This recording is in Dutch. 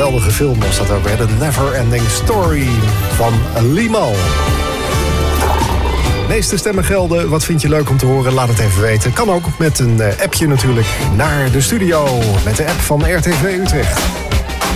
geweldige film was dat ook weer. The Never Ending Story van Limahl. De meeste stemmen gelden. Wat vind je leuk om te horen? Laat het even weten. Kan ook met een appje natuurlijk naar de studio. Met de app van RTV Utrecht.